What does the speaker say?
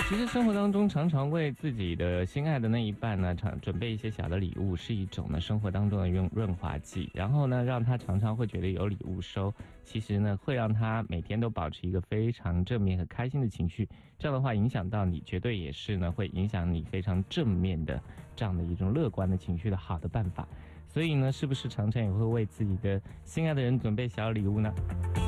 其实生活当中常常为自己的心爱的那一半呢，准备一些小的礼物，是一种呢生活当中的润滑剂。然后呢，让他常常会觉得有礼物收，其实呢会让他每天都保持一个非常正面和开心的情绪。这样的话，影响到你，绝对也是呢会影响你非常正面的这样的一种乐观的情绪的好的办法。所以呢，是不是常常也会为自己的心爱的人准备小礼物呢？